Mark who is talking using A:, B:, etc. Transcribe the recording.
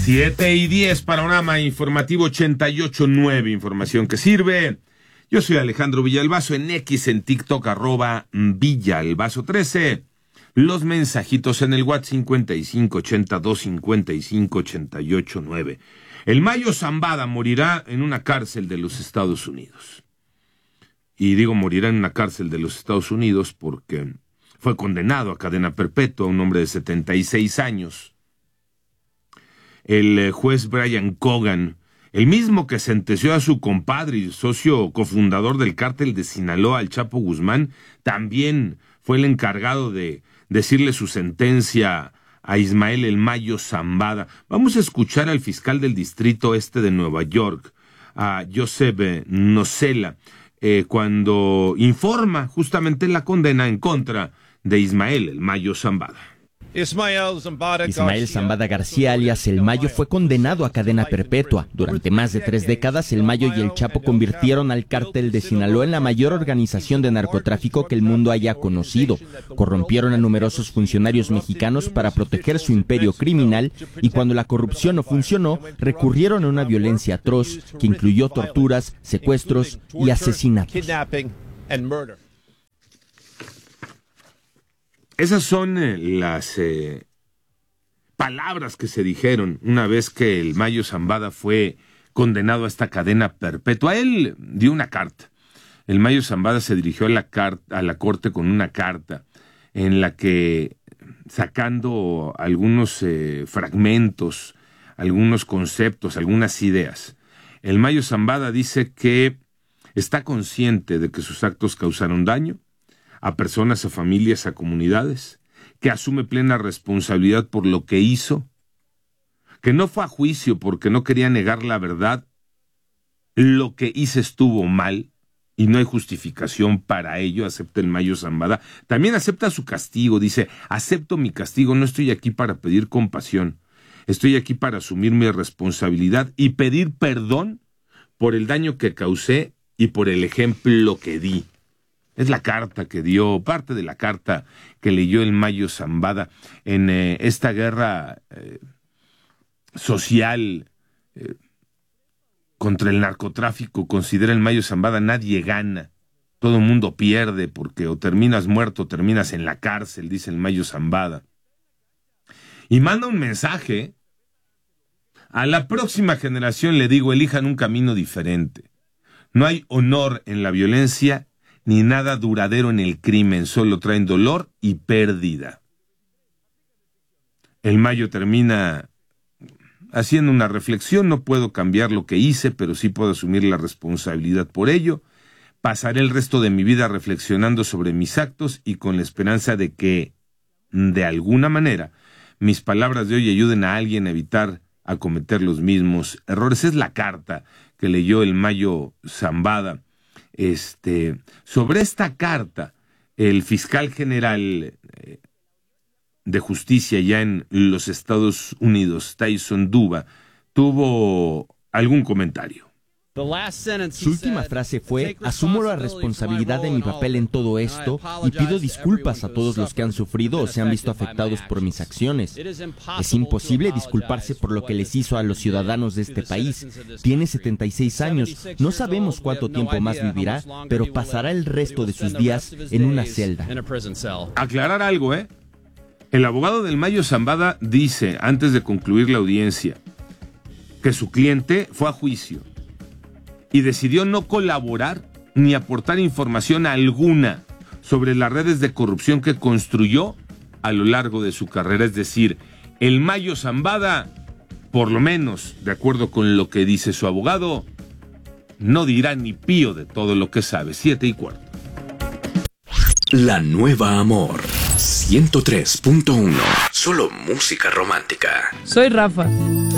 A: 7:10, panorama informativo 88.9, información que sirve. Yo soy Alejandro Villalbazo, en X, en TikTok, @Villalbazo13. Los mensajitos en el WhatsApp 5580-255-889. El Mayo Zambada morirá en una cárcel de los Estados Unidos. Y digo morirá en una cárcel de los Estados Unidos porque fue condenado a cadena perpetua, un hombre de 76 años. El juez Brian Cogan, el mismo que sentenció a su compadre y socio cofundador del cártel de Sinaloa, el Chapo Guzmán, también fue el encargado de decirle su sentencia a Ismael El Mayo Zambada. Vamos a escuchar al fiscal del Distrito Este de Nueva York, a Joseph Nocella, cuando informa justamente la condena en contra de Ismael El Mayo Zambada.
B: Ismael Zambada García, alias El Mayo, fue condenado a cadena perpetua. Durante más de 3 décadas, El Mayo y el Chapo convirtieron al cártel de Sinaloa en la mayor organización de narcotráfico que el mundo haya conocido. Corrompieron a numerosos funcionarios mexicanos para proteger su imperio criminal y cuando la corrupción no funcionó, recurrieron a una violencia atroz que incluyó torturas, secuestros y asesinatos.
A: Esas son las palabras que se dijeron una vez que el Mayo Zambada fue condenado a esta cadena perpetua. Él dio una carta. El Mayo Zambada se dirigió a la corte con una carta en la que, sacando algunos fragmentos, algunos conceptos, algunas ideas, el Mayo Zambada dice que está consciente de que sus actos causaron daño a personas, a familias, a comunidades, que asume plena responsabilidad por lo que hizo, que no fue a juicio porque no quería negar la verdad, lo que hice estuvo mal y no hay justificación para ello, acepta el Mayo Zambada. También acepta su castigo, dice, acepto mi castigo, no estoy aquí para pedir compasión, estoy aquí para asumir mi responsabilidad y pedir perdón por el daño que causé y por el ejemplo que di. Es la carta que dio, parte de la carta que leyó el Mayo Zambada en esta guerra social contra el narcotráfico. Considera el Mayo Zambada, nadie gana, todo el mundo pierde porque o terminas muerto o terminas en la cárcel, dice el Mayo Zambada. Y manda un mensaje a la próxima generación, le digo, elijan un camino diferente. No hay honor en la violencia ni nada duradero en el crimen, solo traen dolor y pérdida. El Mayo termina haciendo una reflexión, no puedo cambiar lo que hice, pero sí puedo asumir la responsabilidad por ello. Pasaré el resto de mi vida reflexionando sobre mis actos y con la esperanza de que, de alguna manera, mis palabras de hoy ayuden a alguien a evitar a cometer los mismos errores. Es la carta que leyó el Mayo Zambada. Sobre esta carta, el fiscal general de justicia ya en los Estados Unidos, Tyson Duba, tuvo algún comentario.
B: Su última frase fue: asumo la responsabilidad de mi papel en todo esto y pido disculpas a todos los que han sufrido o se han visto afectados por mis acciones. Es imposible disculparse por lo que les hizo a los ciudadanos de este país. Tiene 76 años, no sabemos cuánto tiempo más vivirá, pero pasará el resto de sus días en una celda.
A: Aclarar algo, El abogado del Mayo Zambada dice, antes de concluir la audiencia, que su cliente fue a juicio y decidió no colaborar ni aportar información alguna sobre las redes de corrupción que construyó a lo largo de su carrera. Es decir, el Mayo Zambada, por lo menos, de acuerdo con lo que dice su abogado, no dirá ni pío de todo lo que sabe. 7:15.
C: La Nueva Amor 103.1. Solo música romántica.
D: Soy Rafa.